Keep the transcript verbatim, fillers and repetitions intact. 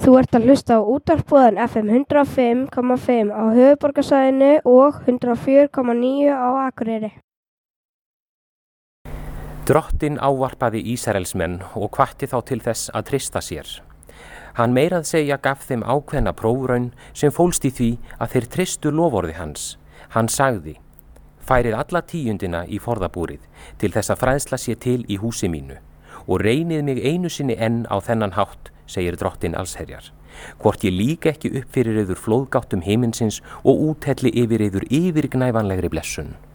Þú ert að hlusta á útvarpsbóðan F M hundrað og fimm komma fimm á höfuðborgarsvæðinu og hundrað og fjögur komma níu á Akureyri. Drottinn ávarpaði Ísraelsmenn og hvatti þá til þess að treysta sér. Hann meira að segja gaf þeim ákveðna prófraun sem fólst í því að þeir treystu loforði hans. Hann sagði: Færið alla tíundina í forðabúrið til þess að fræðsla sé til í húsi mínu og reynið mig einu sinni enn á þennan hátt, segir drottinn allsherjar. Hvort ég lík ekki upp fyrir yður flóðgáttum himinsins og úthelli yfir yður yfirgnæfanlegri blessun.